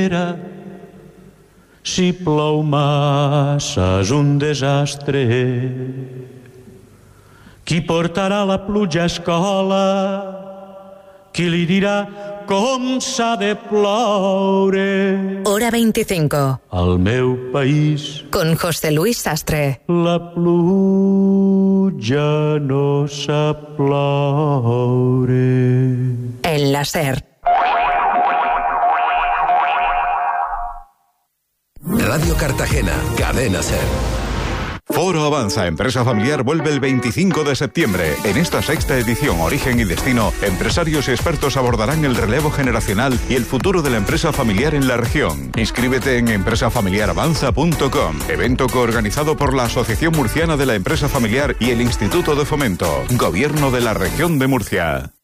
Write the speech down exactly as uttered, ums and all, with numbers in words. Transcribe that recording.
Si plou massa és un desastre. Qui portarà la pluja a escola? Qui li dirà com s'ha de ploure? Hora veinticinco. Al meu país. Con José Luis Sastre. La pluja no sap ploure. En la SER. Radio Cartagena, Cadena SER. Foro Avanza Empresa Familiar vuelve el veinticinco de septiembre. En esta sexta edición, Origen y Destino, empresarios y expertos abordarán el relevo generacional y el futuro de la empresa familiar en la región. Inscríbete en empresa familiar avanza punto com, evento coorganizado por la Asociación Murciana de la Empresa Familiar y el Instituto de Fomento, Gobierno de la Región de Murcia.